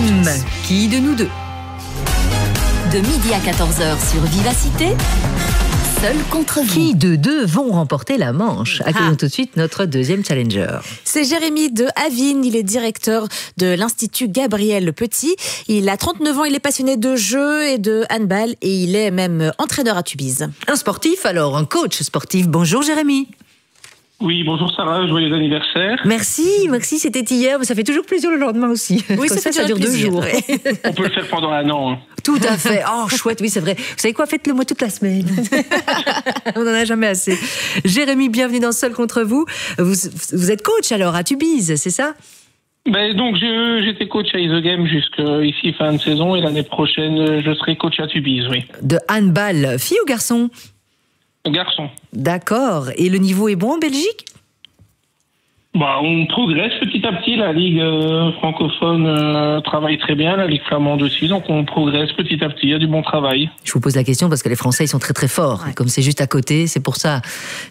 M, qui de nous deux? De midi à 14h sur Vivacité, seul contre vous. Qui de deux vont remporter la manche? Accueillons tout de suite notre deuxième challenger. C'est Jérémy de Avine, il est directeur de l'Institut Gabriel Petit. Il a 39 ans, il est passionné de jeu et de handball et il est même entraîneur à Tubize. Un sportif alors, un coach sportif. Bonjour Jérémy. Oui, bonjour Sarah, joyeux anniversaire. Merci, c'était hier, mais ça fait toujours plaisir le lendemain aussi. Oui, comme ça dure plaisir, 2 jours. Ouais. On peut le faire pendant un an. Hein. Tout à fait. Oh, chouette, oui, c'est vrai. Vous savez quoi, faites-le moi toute la semaine. On n'en a jamais assez. Jérémy, bienvenue dans Seul contre vous. Vous êtes coach alors à Tubize, c'est ça? Donc j'étais coach à The Game jusqu'ici fin de saison et l'année prochaine je serai coach à Tubize, oui. De handball, fille ou garçon? Garçon. D'accord. Et le niveau est bon en Belgique? On progresse petit à petit. La Ligue francophone travaille très bien, la Ligue flamande aussi, donc on progresse petit à petit. Il y a du bon travail. Je vous pose la question parce que les Français ils sont très très forts. Ouais. Comme c'est juste à côté, c'est pour ça.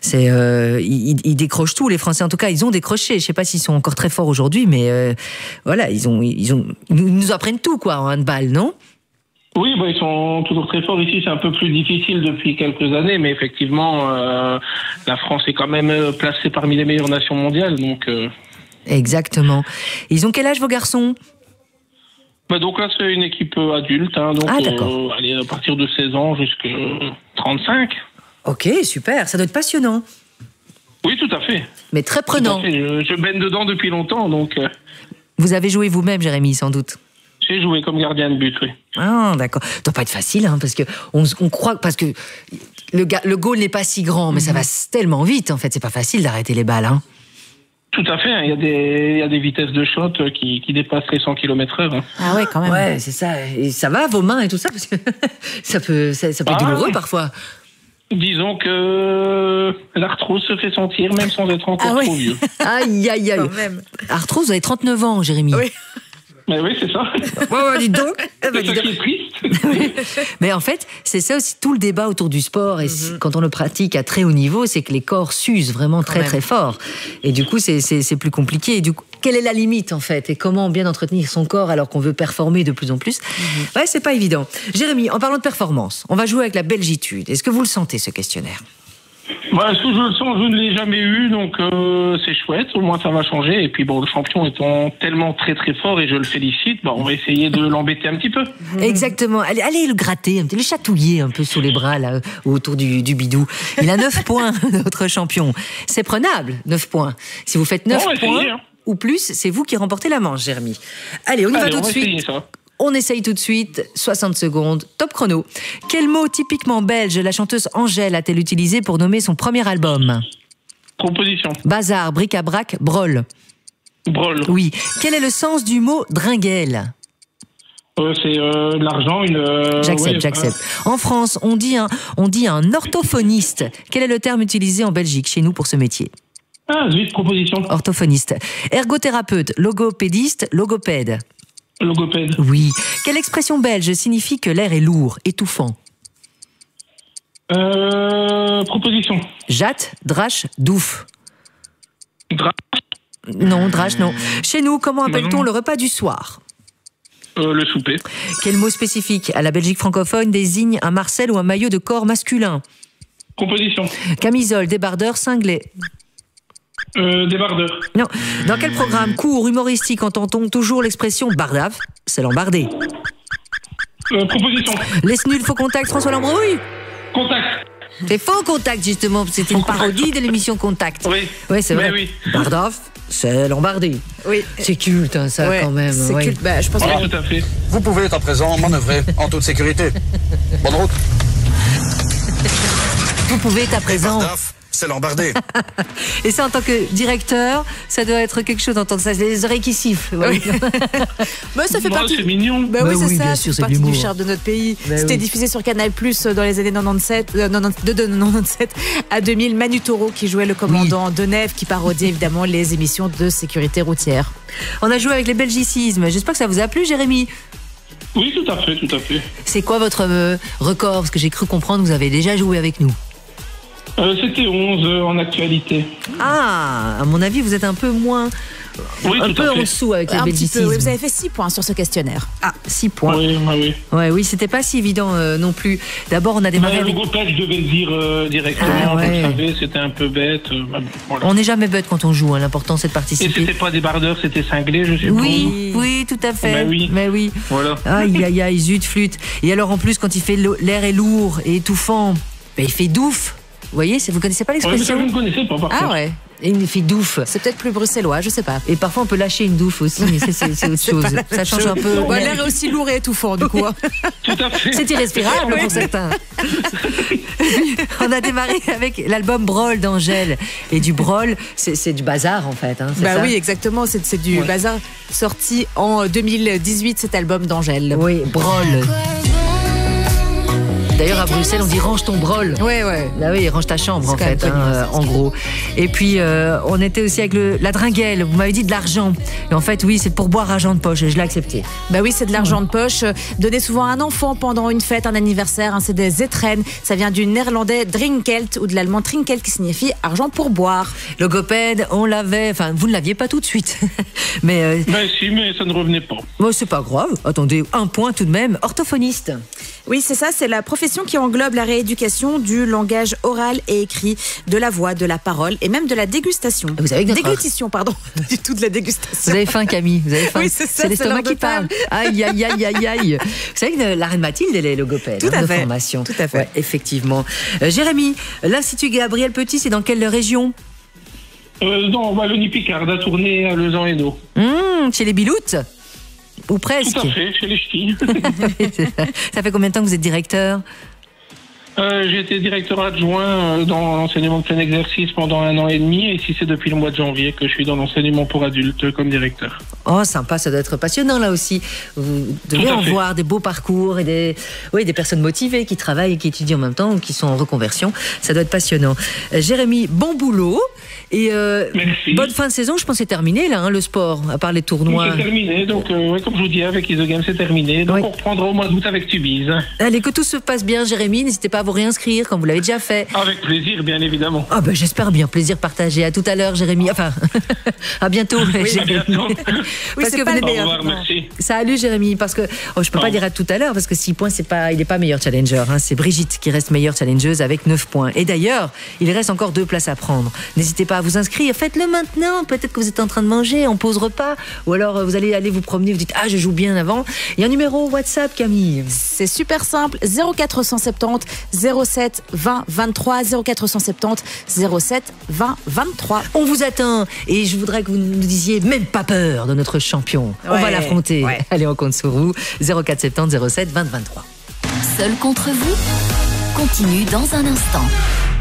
Ils décrochent tout. Les Français en tout cas, ils ont décroché. Je sais pas s'ils sont encore très forts aujourd'hui, mais voilà, ils nous apprennent tout quoi en handball, non? Oui, ils sont toujours très forts ici. C'est un peu plus difficile depuis quelques années, mais effectivement, la France est quand même placée parmi les meilleures nations mondiales. Donc, Exactement. Ils ont quel âge vos garçons? Donc là, c'est une équipe adulte. D'accord. Allez, à partir de 16 ans jusqu'à 35. Ok, super. Ça doit être passionnant. Oui, tout à fait. Mais très prenant. Tout à fait. Je baigne dedans depuis longtemps, donc... Vous avez joué vous-même, Jérémy, sans doute? J'ai joué comme gardien de but, oui. Ah, d'accord. Ça doit pas être facile, parce que on croit, parce que le goal n'est pas si grand, mais ça va tellement vite, en fait. C'est pas facile d'arrêter les balles, hein. Tout à fait. Il y a des vitesses de shot qui dépassent les 100 km/h. Hein. Ah ouais, quand même. Ouais, c'est ça. Et ça va, vos mains et tout ça, parce que ça peut être douloureux parfois. Disons que l'arthrose se fait sentir, même sans être encore trop vieux. Aïe, aïe, aïe. Quand même. Arthrose, vous avez 39 ans, Jérémy. Oui. Mais oui, c'est ça. Ouais, dites donc. C'est ça qui est triste. Oui. Mais en fait, c'est ça aussi tout le débat autour du sport. Et quand on le pratique à très haut niveau, c'est que les corps s'usent vraiment très, très fort. Et du coup, c'est plus compliqué. Et du coup, quelle est la limite, en fait? Et comment bien entretenir son corps alors qu'on veut performer de plus en plus? Ouais, c'est pas évident. Jérémy, en parlant de performance, on va jouer avec la belgitude. Est-ce que vous le sentez, ce questionnaire? Est-ce que je le sens? Je ne l'ai jamais eu, donc c'est chouette. Au moins, ça va changer. Et puis, le champion étant tellement très très fort, et je le félicite, on va essayer de l'embêter un petit peu. Exactement. Allez le gratter, le chatouiller un peu sous les bras, là, autour du bidou. Il a 9 points, notre champion. C'est prenable, 9 points. Si vous faites 9 points ou plus, c'est vous qui remportez la manche, Jérémy. Allez, on y va tout de suite. On essaye tout de suite, 60 secondes, top chrono. Quel mot typiquement belge la chanteuse Angèle a-t-elle utilisé pour nommer son premier album? Proposition. Bazar, bric-à-brac, brol. Brol. Oui. Quel est le sens du mot dringuelle? C'est l'argent, J'accepte. En France, on dit un orthophoniste. Quel est le terme utilisé en Belgique, chez nous, pour ce métier? Zut, proposition. Orthophoniste. Ergothérapeute, logopédiste, logopède. Logopède. Oui. Quelle expression belge signifie que l'air est lourd, étouffant? Proposition. Jatte, drache, douf. Drache. Non, drache, non. Chez nous, comment appelle-t-on le repas du soir? Le souper. Quel mot spécifique à la Belgique francophone désigne un marcel ou un maillot de corps masculin? Proposition. Camisole, débardeur, cinglé. Débardeur. Non. Dans quel programme court humoristique entend-on toujours l'expression bardave? C'est l'embardé. Proposition. Laisse nul, faux contact, François Lambrouille? Contact. C'est faux contact, justement. C'était une parodie de l'émission Contact. Oui. Oui, c'est vrai. Oui. Bardave, c'est l'embardé. Oui. C'est culte, hein, ça, quand même. C'est culte. Je pense que... tout à fait. Vous pouvez, à présent, manœuvrer en toute sécurité. Bonne route. Vous pouvez, à présent... C'est l'embardé. Et ça, en tant que directeur, ça doit être quelque chose d'entendre ça. Les oreilles qui sifflent. Oui. Ça fait partie. C'est mignon. Oui, c'est ça. Bien sûr, c'est partie du charme de notre pays. C'était diffusé sur Canal+ dans les années 97, de 97 à 2000. Manu Taureau qui jouait le commandant Deneuve, qui parodiait évidemment les émissions de sécurité routière. On a joué avec les belgicismes. J'espère que ça vous a plu, Jérémy. Oui, tout à fait. C'est quoi votre record? Parce que j'ai cru comprendre que vous avez déjà joué avec nous. C'était 11 en actualité. Ah, à mon avis, vous êtes un peu moins Oui, un peu en dessous avec les belgicismes. Oui, vous avez fait 6 points sur ce questionnaire. Ah, 6 points. Oui. C'était pas si évident non plus. D'abord, on a démarré avec... Le logopède, je devais le dire directement. Vous le savez, c'était un peu bête. Voilà. On n'est jamais bête quand on joue. L'important, c'est de participer. Et c'était pas des bardeurs, c'était cinglé, je suppose. Oui, tout à fait. Mais oui. Voilà. Aïe, zut, flûte. Et alors, en plus, quand il fait l'air est lourd et étouffant, il fait douf. Vous voyez, vous connaissez pas l'expression? Vous ne connaissez pas, par contre. Ah ouais. Et il fait douf. C'est peut-être plus bruxellois, je sais pas. Et parfois on peut lâcher une douf aussi, mais c'est autre chose. Ça change un peu. L'air est aussi lourd et étouffant du coup. Tout à fait. C'est irrespirable pour certains. On a démarré avec l'album Brol d'Angèle. Et du Brol, c'est du bazar en fait. Oui, exactement. C'est du bazar sorti en 2018, cet album d'Angèle. Oui, Brol. D'ailleurs, à Bruxelles, on dit range ton brol. Ouais. Là, oui, range ta chambre, en fait, en gros. Et puis, on était aussi avec la dringuelle. Vous m'avez dit de l'argent. Et en fait, oui, c'est pour boire argent de poche. Je l'ai accepté. Oui, c'est de l'argent de poche. Donné souvent à un enfant pendant une fête, un anniversaire. C'est des zetren. Ça vient du néerlandais drinkelt ou de l'allemand trinkelt qui signifie argent pour boire. Logopède, on l'avait. Enfin, vous ne l'aviez pas tout de suite. Mais. Si, mais ça ne revenait pas. C'est pas grave. Attendez, 1 point tout de même. Orthophoniste. Oui, c'est ça, c'est la profession qui englobe la rééducation du langage oral et écrit, de la voix, de la parole et même de la dégustation. Vous avez déglutition, pardon, pas du tout de la dégustation. Vous avez faim, Camille, vous avez faim. Oui, c'est l'estomac qui parle. Aïe. Vous savez que la reine Mathilde, elle est logopède de formation. Tout à fait. Ouais, effectivement. Jérémy, l'Institut Gabriel Petit, c'est dans quelle région? Dans Wallonie-Picarde, à Tournai, à Lezan-Hainaut. Chez les Biloutes? Ou presque. Tout à fait, chez les ch'tis. Ça fait combien de temps que vous êtes directeur? J'ai été directeur adjoint dans l'enseignement de plein exercice pendant 1 an et demi, et ici c'est depuis le mois de janvier que je suis dans l'enseignement pour adultes comme directeur. Oh, sympa, ça doit être passionnant là aussi. Vous devez en voir des beaux parcours et des personnes motivées qui travaillent et qui étudient en même temps ou qui sont en reconversion. Ça doit être passionnant. Jérémy, bon boulot et bonne fin de saison. Je pense que c'est terminé là, le sport, à part les tournois. C'est terminé, donc comme je vous dis, avec Isogame c'est terminé. Donc on reprendra au mois d'août avec Tubize. Allez, que tout se passe bien, Jérémy. N'hésitez pas à vous réinscrire comme vous l'avez déjà fait. Avec plaisir, bien évidemment. J'espère bien, plaisir partagé. À tout à l'heure, Jérémy. Enfin, à bientôt. Oui, à bientôt. Oui, c'est pas le meilleur. Au revoir, merci. Salut Jérémy, parce que je peux pas dire à tout à l'heure parce que 6 points, il n'est pas meilleur challenger. C'est Brigitte qui reste meilleure challengeuse avec 9 points. Et d'ailleurs, il reste encore 2 places à prendre. N'hésitez pas à vous inscrire. Faites-le maintenant. Peut-être que vous êtes en train de manger, on pose repas, ou alors vous allez aller vous promener. Vous dites je joue bien avant. Il y a un numéro WhatsApp, Camille. C'est super simple. 0470 07 20 23 0470 07 20 23. On vous attend et je voudrais que vous nous disiez même pas peur de notre champion. On va l'affronter. Allez, on compte sur vous. 0470 07 20 23. Seul contre vous continue dans un instant.